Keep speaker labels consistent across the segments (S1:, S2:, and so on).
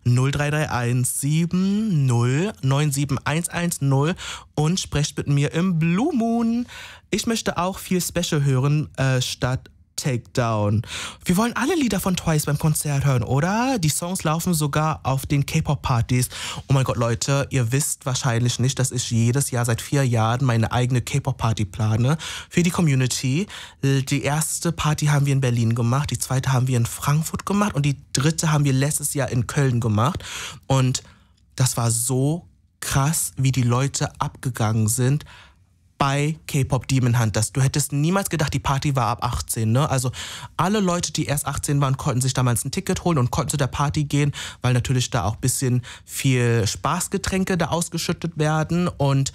S1: 0331 70 97110 und sprecht mit mir im Blue Moon. Ich möchte auch viel Special hören, statt Takedown. Wir wollen alle Lieder von Twice beim Konzert hören, oder? Die Songs laufen sogar auf den K-Pop-Partys. Oh mein Gott, Leute, ihr wisst wahrscheinlich nicht, dass ich jedes Jahr seit 4 Jahren meine eigene K-Pop-Party plane für die Community. Die erste Party haben wir in Berlin gemacht, die zweite haben wir in Frankfurt gemacht und die dritte haben wir letztes Jahr in Köln gemacht. Und das war so krass, wie die Leute abgegangen sind bei K-Pop Demon Hunters. Du hättest niemals gedacht, die Party war ab 18, ne? Also alle Leute, die erst 18 waren, konnten sich damals ein Ticket holen und konnten zu der Party gehen, weil natürlich da auch ein bisschen viel Spaßgetränke da ausgeschüttet werden. Und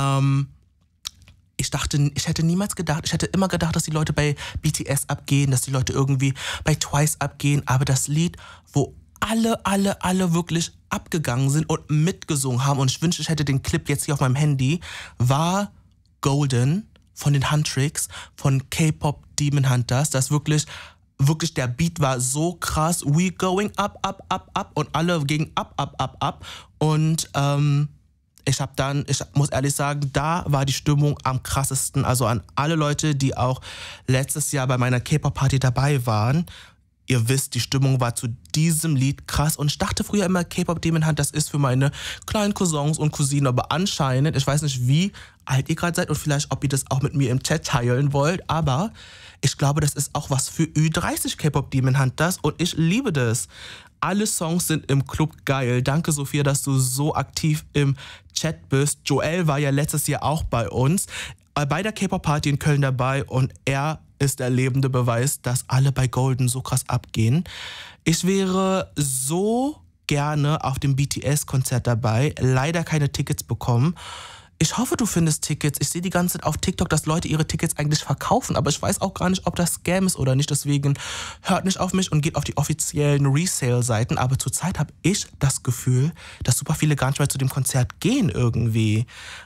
S1: ich hätte niemals gedacht, ich hätte immer gedacht, dass die Leute bei BTS abgehen, dass die Leute irgendwie bei Twice abgehen. Aber das Lied, wo alle wirklich abgegangen sind und mitgesungen haben, und ich wünschte, ich hätte den Clip jetzt hier auf meinem Handy, war Golden von den Huntrix, von K-Pop Demon Hunters, das wirklich der Beat war so krass, we going up, up, up, up, und alle gingen up, up, up, up, und ich muss ehrlich sagen, da war die Stimmung am krassesten, also an alle Leute, die auch letztes Jahr bei meiner K-Pop-Party dabei waren. Ihr wisst, die Stimmung war zu diesem Lied krass, und ich dachte früher immer, K-Pop Demon Hunters ist für meine kleinen Cousins und Cousinen, aber anscheinend, ich weiß nicht, wie alt ihr gerade seid und vielleicht, ob ihr das auch mit mir im Chat teilen wollt, aber ich glaube, das ist auch was für Ü30 K-Pop Demon Hunters, und ich liebe das. Alle Songs sind im Club geil. Danke, Sophia, dass du so aktiv im Chat bist. Joel war ja letztes Jahr auch bei uns, bei der K-Pop-Party in Köln dabei, und er ist der lebende Beweis, dass alle bei Golden so krass abgehen. Ich wäre so gerne auf dem BTS-Konzert dabei, leider keine Tickets bekommen. Ich hoffe, du findest Tickets. Ich sehe die ganze Zeit auf TikTok, dass Leute ihre Tickets eigentlich verkaufen, aber ich weiß auch gar nicht, ob das Scam ist oder nicht. Deswegen hört nicht auf mich und geht auf die offiziellen Resale-Seiten. Aber zurzeit habe ich das Gefühl, dass super viele gar nicht mehr zu dem Konzert gehen irgendwie.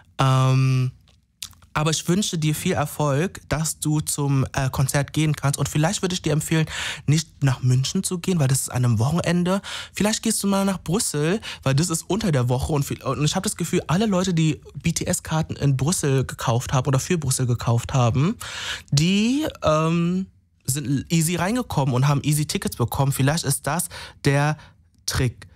S1: Aber ich wünsche dir viel Erfolg, dass du zum Konzert gehen kannst. Und vielleicht würde ich dir empfehlen, nicht nach München zu gehen, weil das ist an einem Wochenende. Vielleicht gehst du mal nach Brüssel, weil das ist unter der Woche. Und ich habe das Gefühl, alle Leute, die BTS-Karten in Brüssel gekauft haben oder für Brüssel gekauft haben, die sind easy reingekommen und haben easy Tickets bekommen. Vielleicht ist das der Trick.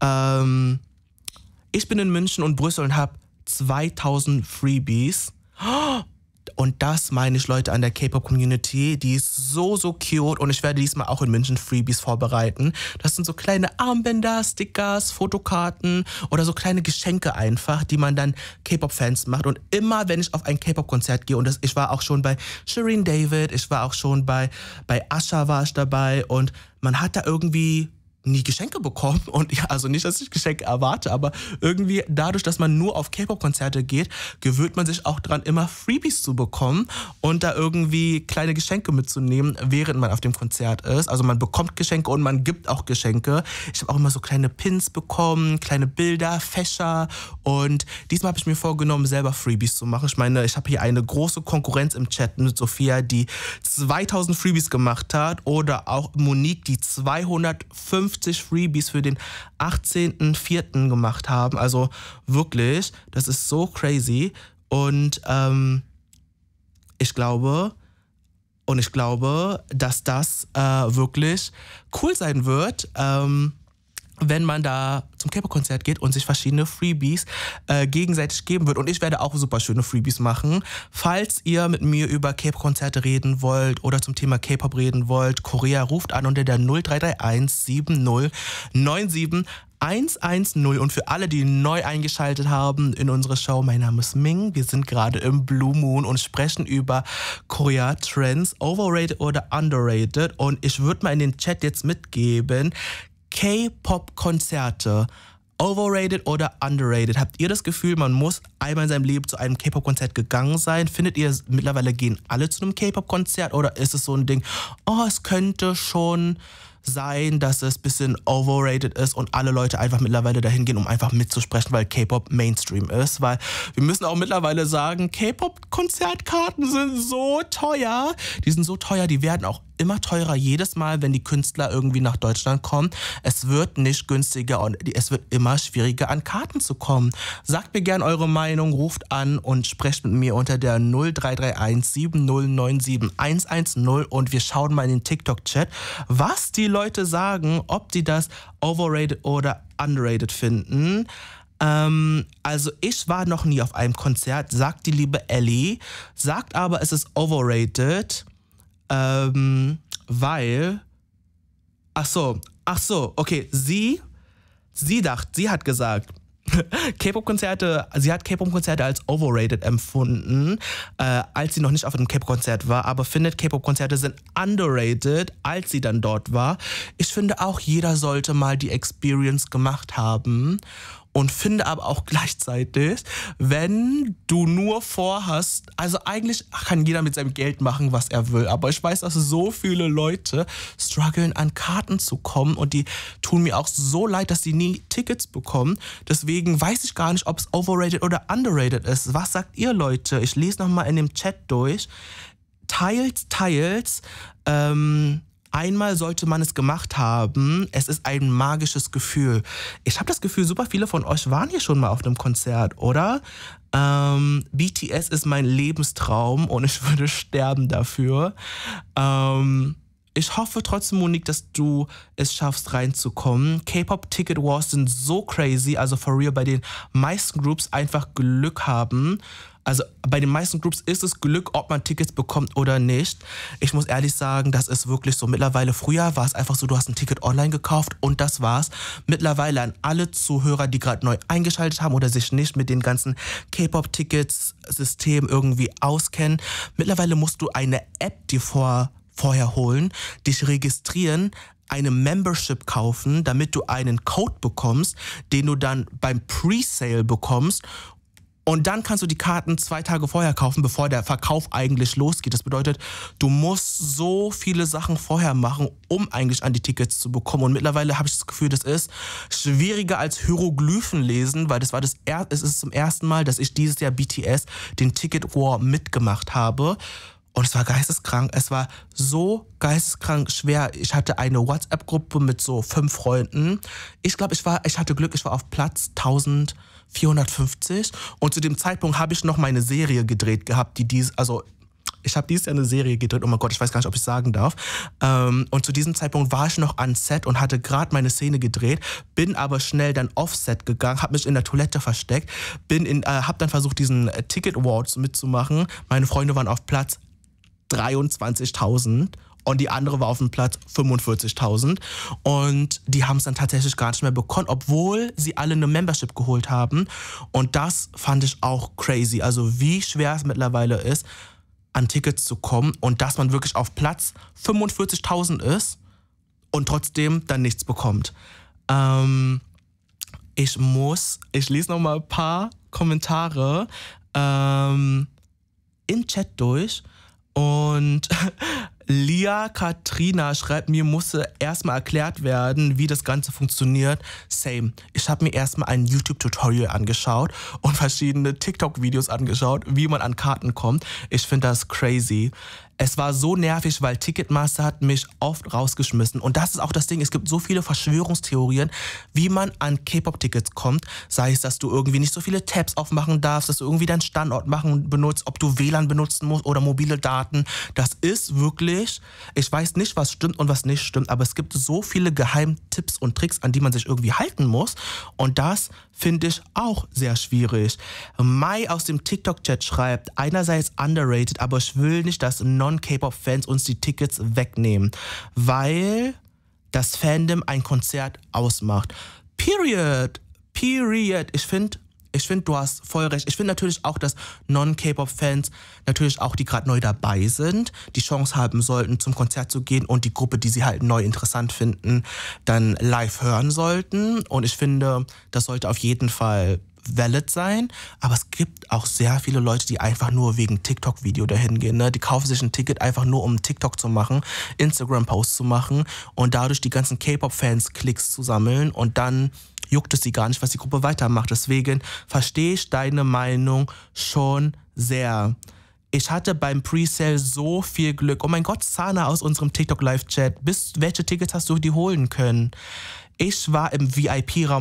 S1: Ich bin in München und Brüssel und habe 2000 Freebies. Und das meine ich, Leute, an der K-Pop-Community, die ist so cute, und ich werde diesmal auch in München Freebies vorbereiten. Das sind so kleine Armbänder, Stickers, Fotokarten oder so kleine Geschenke einfach, die man dann K-Pop-Fans macht. Und immer, wenn ich auf ein K-Pop-Konzert gehe, und ich war auch schon bei Shireen David, ich war auch schon bei Asha war ich dabei, und man hat da irgendwie nie Geschenke bekommen, und ja, also nicht, dass ich Geschenke erwarte, aber irgendwie dadurch, dass man nur auf K-Pop-Konzerte geht, gewöhnt man sich auch dran, immer Freebies zu bekommen und da irgendwie kleine Geschenke mitzunehmen, während man auf dem Konzert ist. Also man bekommt Geschenke und man gibt auch Geschenke. Ich habe auch immer so kleine Pins bekommen, kleine Bilder, Fächer, und diesmal habe ich mir vorgenommen, selber Freebies zu machen. Ich meine, ich habe hier eine große Konkurrenz im Chat mit Sophia, die 2000 Freebies gemacht hat, oder auch Monique, die 250 Freebies für den 18.04. gemacht haben. Also wirklich, das ist so crazy. Und ich glaube, dass das wirklich cool sein wird, wenn man da zum K-Pop-Konzert geht und sich verschiedene Freebies gegenseitig geben wird. Und ich werde auch super schöne Freebies machen. Falls ihr mit mir über K-Pop-Konzerte reden wollt oder zum Thema K-Pop reden wollt, Korea, ruft an unter der 0331 70 97 110. Und für alle, die neu eingeschaltet haben in unsere Show, mein Name ist Ming. Wir sind gerade im Blue Moon und sprechen über Korea-Trends, overrated oder underrated. Und ich würde mal in den Chat jetzt mitgeben, K-Pop-Konzerte, overrated oder underrated? Habt ihr das Gefühl, man muss einmal in seinem Leben zu einem K-Pop-Konzert gegangen sein? Findet ihr, mittlerweile gehen alle zu einem K-Pop-Konzert, oder ist es so ein Ding, oh, es könnte schon sein, dass es ein bisschen overrated ist und alle Leute einfach mittlerweile dahin gehen, um einfach mitzusprechen, weil K-Pop Mainstream ist? Weil wir müssen auch mittlerweile sagen, K-Pop-Konzertkarten sind so teuer. Die sind so teuer, die werden auch immer teurer jedes Mal, wenn die Künstler irgendwie nach Deutschland kommen. Es wird nicht günstiger und es wird immer schwieriger, an Karten zu kommen. Sagt mir gern eure Meinung, ruft an und sprecht mit mir unter der 0331 7097 110 und wir schauen mal in den TikTok-Chat, was die Leute sagen, ob die das overrated oder underrated finden. Also ich war noch nie auf einem Konzert, sagt die liebe Ellie, sagt aber, es ist overrated, weil, ach so, okay, sie hat gesagt, K-Pop-Konzerte, sie hat K-Pop-Konzerte als overrated empfunden, als sie noch nicht auf einem K-Pop-Konzert war, aber findet K-Pop-Konzerte sind underrated, als sie dann dort war. Ich finde auch, jeder sollte mal die Experience gemacht haben. Und finde aber auch gleichzeitig, wenn du nur vorhast, also eigentlich kann jeder mit seinem Geld machen, was er will, aber ich weiß, dass so viele Leute strugglen, an Karten zu kommen und die tun mir auch so leid, dass sie nie Tickets bekommen. Deswegen weiß ich gar nicht, ob es overrated oder underrated ist. Was sagt ihr, Leute? Ich lese nochmal in dem Chat durch. Teils. Einmal sollte man es gemacht haben. Es ist ein magisches Gefühl. Ich habe das Gefühl, super viele von euch waren hier schon mal auf einem Konzert, oder? BTS ist mein Lebenstraum und ich würde sterben dafür. Ich hoffe trotzdem, Monique, dass du es schaffst, reinzukommen. K-Pop Ticket Wars sind so crazy, also for real, bei den meisten Groups einfach Glück haben. Also bei den meisten Groups ist es Glück, ob man Tickets bekommt oder nicht. Ich muss ehrlich sagen, das ist wirklich so. Mittlerweile, früher war es einfach so, du hast ein Ticket online gekauft und das war's. Mittlerweile an alle Zuhörer, die gerade neu eingeschaltet haben oder sich nicht mit den ganzen K-Pop-Tickets-System irgendwie auskennen. Mittlerweile musst du eine App dir vorher holen, dich registrieren, eine Membership kaufen, damit du einen Code bekommst, den du dann beim Presale bekommst. Und dann kannst du die Karten 2 Tage vorher kaufen, bevor der Verkauf eigentlich losgeht. Das bedeutet, du musst so viele Sachen vorher machen, um eigentlich an die Tickets zu bekommen. Und mittlerweile habe ich das Gefühl, das ist schwieriger als Hieroglyphen lesen, weil es ist zum ersten Mal, dass ich dieses Jahr BTS den Ticket War mitgemacht habe. Und es war geisteskrank. Es war so geisteskrank schwer. Ich hatte eine WhatsApp-Gruppe mit so 5 Freunden. Ich glaube, ich hatte Glück, ich war auf Platz 1450. Und zu dem Zeitpunkt habe ich noch meine Serie gedreht gehabt, ich habe dieses Jahr eine Serie gedreht, oh mein Gott, ich weiß gar nicht, ob ich sagen darf. Und zu diesem Zeitpunkt war ich noch an Set und hatte gerade meine Szene gedreht, bin aber schnell dann off-Set gegangen, habe mich in der Toilette versteckt, habe dann versucht, diesen Ticket Awards mitzumachen. Meine Freunde waren auf Platz 23.000 und die andere war auf dem Platz 45.000 und die haben es dann tatsächlich gar nicht mehr bekommen, obwohl sie alle eine Membership geholt haben und das fand ich auch crazy, also wie schwer es mittlerweile ist, an Tickets zu kommen und dass man wirklich auf Platz 45.000 ist und trotzdem dann nichts bekommt. Ich lese noch mal ein paar Kommentare im Chat durch. Und Lia Katrina schreibt mir, musste erstmal erklärt werden, wie das Ganze funktioniert. Same. Ich habe mir erstmal ein YouTube-Tutorial angeschaut und verschiedene TikTok-Videos angeschaut, wie man an Karten kommt. Ich finde das crazy. Es war so nervig, weil Ticketmaster hat mich oft rausgeschmissen. Und das ist auch das Ding, es gibt so viele Verschwörungstheorien, wie man an K-Pop-Tickets kommt. Sei es, dass du irgendwie nicht so viele Tabs aufmachen darfst, dass du irgendwie deinen Standort benutzt, ob du WLAN benutzen musst oder mobile Daten. Das ist wirklich, ich weiß nicht, was stimmt und was nicht stimmt, aber es gibt so viele Geheimtipps und Tricks, an die man sich irgendwie halten muss. Und das finde ich auch sehr schwierig. Mai aus dem TikTok-Chat schreibt, einerseits underrated, aber ich will nicht, dass Non-K-Pop-Fans uns die Tickets wegnehmen, weil das Fandom ein Konzert ausmacht. Period. Ich finde, du hast voll recht. Ich finde natürlich auch, dass Non-K-Pop-Fans, natürlich auch die gerade neu dabei sind, die Chance haben sollten, zum Konzert zu gehen und die Gruppe, die sie halt neu interessant finden, dann live hören sollten. Und ich finde, das sollte auf jeden Fall valid sein, aber es gibt auch sehr viele Leute, die einfach nur wegen TikTok-Video dahin gehen. Ne? Die kaufen sich ein Ticket einfach nur, um TikTok zu machen, Instagram-Posts zu machen und dadurch die ganzen K-Pop-Fans Klicks zu sammeln und dann juckt es sie gar nicht, was die Gruppe weitermacht. Deswegen verstehe ich deine Meinung schon sehr. Ich hatte beim Presale so viel Glück. Oh mein Gott, Sana aus unserem TikTok-Live-Chat. Welche Tickets hast du dir holen können? Ich war im VIP-Raum